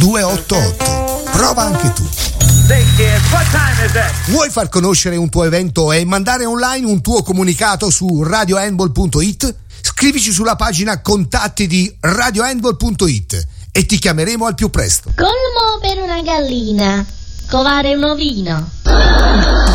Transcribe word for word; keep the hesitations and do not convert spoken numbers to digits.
due otto otto. Prova anche tu. Vuoi far conoscere un tuo evento e mandare online un tuo comunicato su radio handball punto it? Scrivici sulla pagina contatti di radio handball punto it e ti chiameremo al più presto. Colmo per una gallina, covare un ovino.